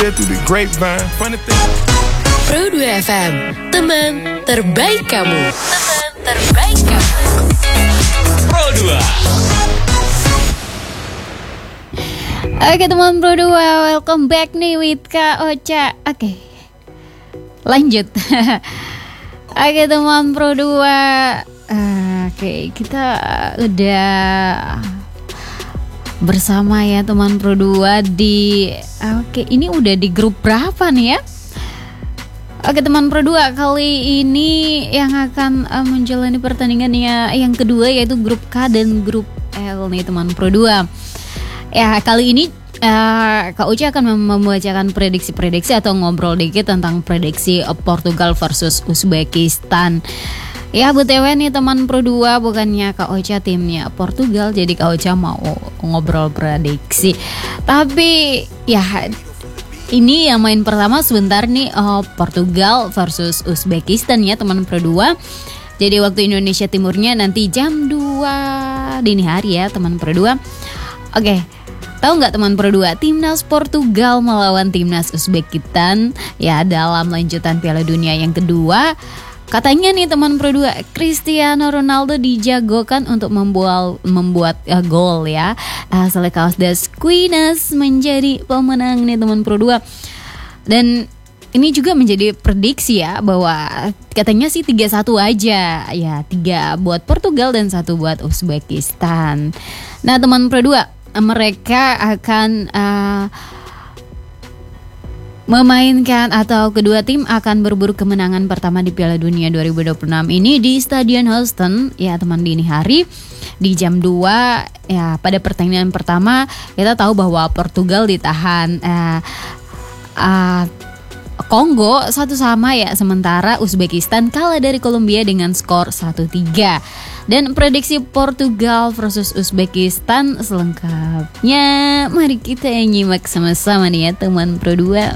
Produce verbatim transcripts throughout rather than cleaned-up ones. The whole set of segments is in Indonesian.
Pro dua F M, teman terbaik kamu. Teman terbaik kamu. Pro dua. Oke teman Pro dua, welcome back nih with Kak Ocha. Oke, lanjut. Oke teman Pro dua, Oke kita udah bersama ya teman Pro dua di Oke ini udah di grup berapa nih ya? Oke teman Pro dua, kali ini yang akan uh, menjalani pertandingannya yang kedua yaitu grup K dan grup L nih teman Pro dua. Ya kali ini uh, Kak Uci akan membacakan prediksi-prediksi atau ngobrol dikit tentang prediksi Portugal versus Uzbekistan. Ya B T W nih teman Pro dua, bukannya Kak Ocha timnya Portugal, jadi Kak Ocha mau ngobrol prediksi. Tapi ya ini yang main pertama sebentar nih uh, Portugal versus Uzbekistan ya teman Pro dua. Jadi waktu Indonesia Timurnya nanti jam dua dini hari ya teman Pro dua. Oke, tahu nggak teman Pro dua, timnas Portugal melawan timnas Uzbekistan ya dalam lanjutan Piala Dunia yang kedua. Katanya nih teman Pro dua, Cristiano Ronaldo dijagokan untuk membuat membuat uh, gol ya. Uh, Selekaos das Quinas menjadi pemenang nih teman Pro dua. Dan ini juga menjadi prediksi ya bahwa katanya sih tiga satu aja. Ya, tiga buat Portugal dan satu buat Uzbekistan. Nah, teman Pro dua, mereka akan uh, memainkan atau kedua tim akan berburu kemenangan pertama di Piala Dunia dua ribu dua puluh enam ini di Stadion Houston ya teman dini hari di jam dua ya. Pada pertandingan pertama kita tahu bahwa Portugal ditahan uh, uh, Kongo satu sama ya, sementara Uzbekistan kalah dari Kolombia dengan skor satu tiga. Dan prediksi Portugal versus Uzbekistan selengkapnya mari kita nyimak sama-sama nih ya teman Pro dua.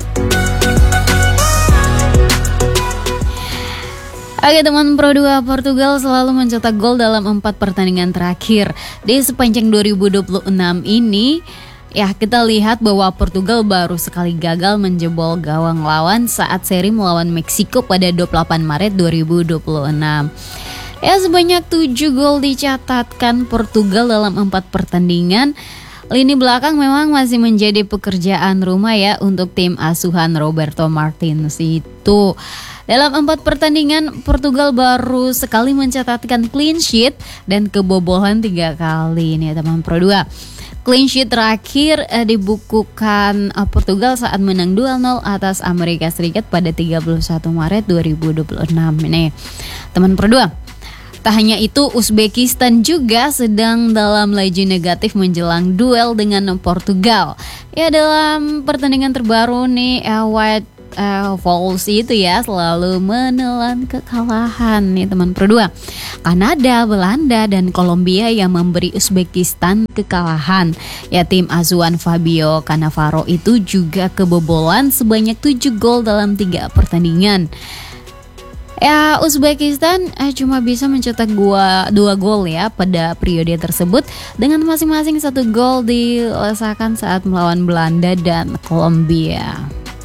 Oke teman Pro dua, Portugal selalu mencetak gol dalam empat pertandingan terakhir. Di sepanjang dua ribu dua puluh enam ini ya kita lihat bahwa Portugal baru sekali gagal menjebol gawang lawan saat seri melawan Meksiko pada dua puluh delapan Maret dua ribu dua puluh enam. Ya sebanyak tujuh gol dicatatkan Portugal dalam empat pertandingan. Lini belakang memang masih menjadi pekerjaan rumah ya untuk tim asuhan Roberto Martins itu. Dalam empat pertandingan Portugal baru sekali mencatatkan clean sheet dan kebobolan tiga kali nih teman Pro dua. Clean sheet terakhir eh, dibukukan eh, Portugal saat menang dua nol atas Amerika Serikat pada tiga puluh satu Maret dua ribu dua puluh enam ini. Teman Pro dua, tak hanya itu, Uzbekistan juga sedang dalam laju negatif menjelang duel dengan Portugal. Ya dalam pertandingan terbaru nih, eh, White eh, Falls itu ya selalu menelan kekalahan nih teman Pro dua. Kanada, Belanda, dan Kolombia yang memberi Uzbekistan kekalahan. Ya tim asuhan Fabio Cannavaro itu juga kebobolan sebanyak tujuh gol dalam tiga pertandingan. Ya Uzbekistan eh, cuma bisa mencetak dua, dua gol ya pada periode tersebut, dengan masing-masing satu gol dilesakan saat melawan Belanda dan Kolombia.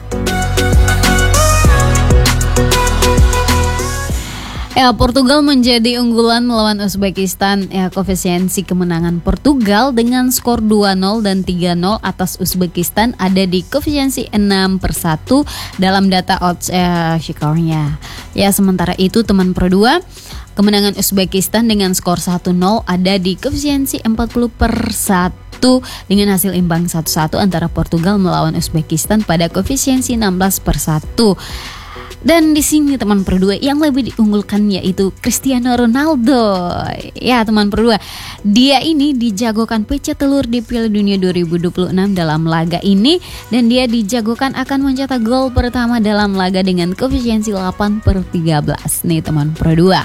Ya, Portugal menjadi unggulan melawan Uzbekistan. Ya, koefisiensi kemenangan Portugal dengan skor dua nol dan tiga nol atas Uzbekistan ada di koefisiensi enam per satu dalam data odds eh, skornya. Ya, sementara itu teman Pro dua, kemenangan Uzbekistan dengan skor satu nol ada di koefisiensi empat puluh per satu dengan hasil imbang satu satu antara Portugal melawan Uzbekistan pada koefisiensi enam belas per satu. Dan di sini teman Pro dua yang lebih diunggulkan yaitu Cristiano Ronaldo. Ya teman Pro dua, dia ini dijagokan pecah telur di Piala Dunia dua ribu dua puluh enam dalam laga ini, dan dia dijagokan akan mencetak gol pertama dalam laga dengan koefisiensi delapan per tiga belas nih teman Pro dua.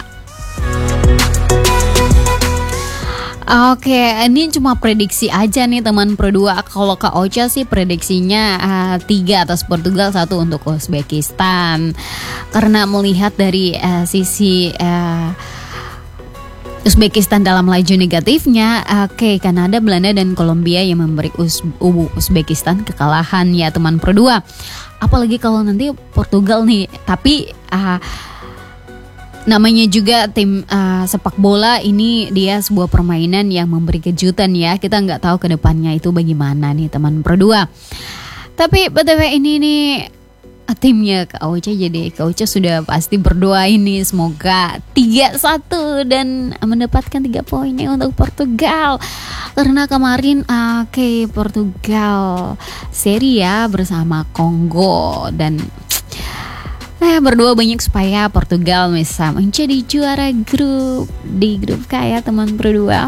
Oke, ini cuma prediksi aja nih teman Pro dua. Kalau Kak Ocha sih prediksinya uh, tiga atas Portugal, satu untuk Uzbekistan. Karena melihat dari uh, sisi uh, Uzbekistan dalam laju negatifnya. Oke, Kanada, Belanda dan Kolombia yang memberi Uz- U- Uzbekistan kekalahan ya teman Pro dua. Apalagi kalau nanti Portugal nih. Tapi uh, namanya juga tim uh, sepak bola ini dia sebuah permainan yang memberi kejutan ya. Kita nggak tahu ke depannya itu bagaimana nih teman Pro dua. Tapi B T W ini nih timnya Kak Ocha, jadi Kak Ocha sudah pasti berdoa ini semoga tiga satu dan mendapatkan tiga poinnya untuk Portugal. Karena kemarin oke okay, Portugal seri ya bersama Kongo dan eh, berdoa banyak supaya Portugal bisa menjadi juara grup di grup K ya teman Pro dua.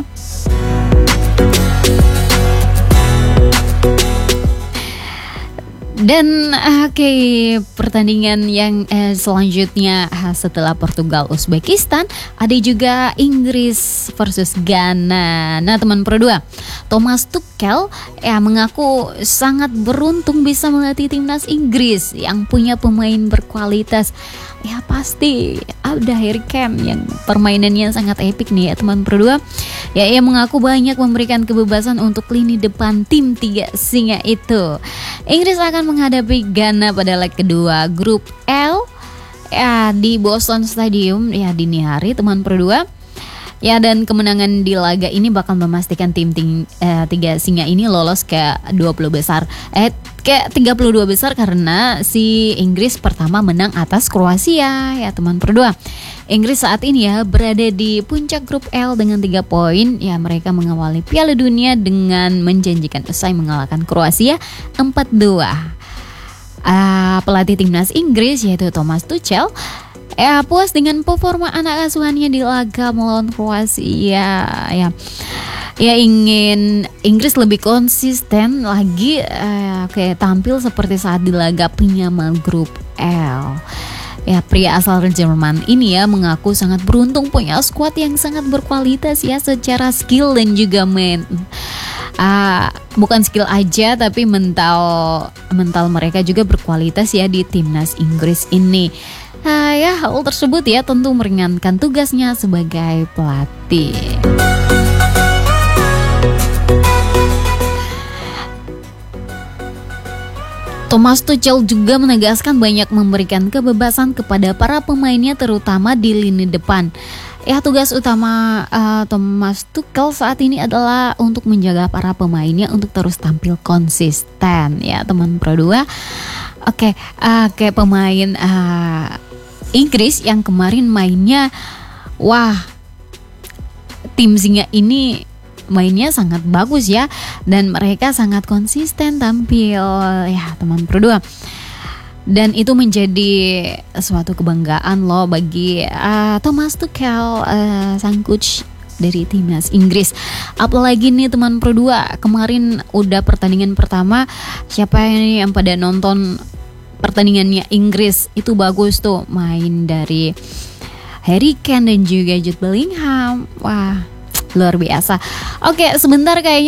Dan oke okay, pertandingan yang eh, selanjutnya setelah Portugal Uzbekistan ada juga Inggris versus Ghana. Nah teman Pro dua, Thomas Tuchel ya mengaku sangat beruntung bisa melatih timnas Inggris yang punya pemain berkualitas. Ya pasti ada Harry Kane yang permainannya sangat epik nih ya teman Pro dua. Ya ia mengaku banyak memberikan kebebasan untuk lini depan tim tiga singa itu. Inggris akan menghadapi Ghana pada leg kedua grup L ya di Boston Stadium ya dini hari teman Pro dua. Ya dan kemenangan di laga ini bakal memastikan tim, tim eh, tiga singa ini lolos ke dua puluh besar. Eh ke tiga puluh dua besar karena si Inggris pertama menang atas Kroasia ya teman Pro dua. Inggris saat ini ya berada di puncak grup L dengan tiga poin. Ya mereka mengawali Piala Dunia dengan menjanjikan usai mengalahkan Kroasia empat dua. Uh, pelatih timnas Inggris yaitu Thomas Tuchel ya puas dengan performa anak asuhannya di laga melawan Kroasia ya. Ya ingin Inggris lebih konsisten lagi eh, kayak tampil seperti saat di laga penyama grup L. Ya pria asal Jerman ini ya mengaku sangat beruntung punya skuad yang sangat berkualitas ya secara skill dan juga men uh, bukan skill aja tapi mental mental mereka juga berkualitas ya di timnas Inggris ini. Uh, ya hal tersebut ya tentu meringankan tugasnya sebagai pelatih. Thomas Tuchel juga menegaskan banyak memberikan kebebasan kepada para pemainnya terutama di lini depan. Ya tugas utama uh, Thomas Tuchel saat ini adalah untuk menjaga para pemainnya untuk terus tampil konsisten ya teman Pro dua. Oke, okay, uh, kayak pemain uh, Inggris yang kemarin mainnya wah tim singa ini mainnya sangat bagus ya dan mereka sangat konsisten tampil ya teman Pro dua. Dan itu menjadi suatu kebanggaan loh bagi uh, Thomas Tuchel uh, sang coach dari timnas Inggris. Apalagi nih teman Pro dua, kemarin udah pertandingan pertama, siapa ini yang pada nonton pertandingannya Inggris itu bagus tuh main dari Harry Kane dan juga Jude Bellingham. Wah luar biasa. Oke sebentar kayaknya